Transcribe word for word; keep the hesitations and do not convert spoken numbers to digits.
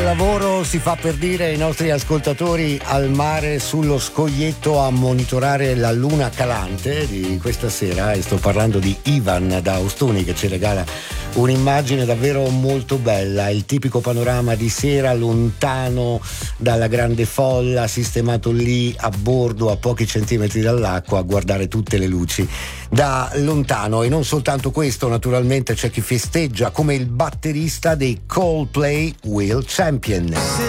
lavoro si fa per dire ai nostri ascoltatori al mare sullo scoglietto a monitorare la luna calante di questa sera, e sto parlando di Ivan da Ostuni che ci regala un'immagine davvero molto bella, il tipico panorama di sera lontano dalla grande folla, sistemato lì a bordo a pochi centimetri dall'acqua a guardare tutte le luci da lontano. E non soltanto questo, naturalmente c'è chi festeggia come il batterista dei Coldplay, Will Champion.